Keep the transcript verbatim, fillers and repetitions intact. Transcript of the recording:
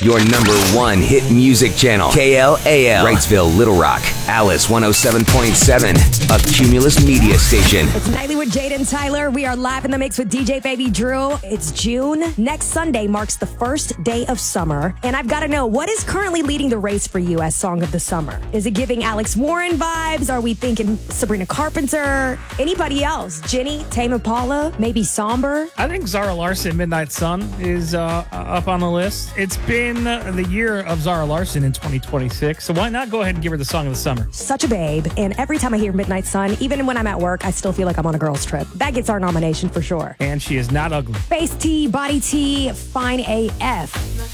Your number one hit music channel. K L A L. Wrightsville, Little Rock. Alice one oh seven point seven. A Cumulus media station. It's Nightly with Jade and Tyler. We are live in the mix with D J Baby Drew. It's June. Next Sunday marks the first day of summer. And I've got to know, what is currently leading the race for you as Song of the Summer? Is it giving Alex Warren vibes? Are we thinking Sabrina Carpenter? Anybody else? Jenny, Tame Impala? Maybe Somber? I think Zara Larsson, Midnight Sun, is uh, up on the list. It's been uh, the year of Zara Larsson in twenty twenty-six, so why not go ahead and give her the Song of the Summer? Such a babe. And every time I hear Midnight Sun, even when I'm at work, I still feel like I'm on a girl's trip. That gets our nomination for sure. And she is not ugly. Face T, Body T, Fine A F.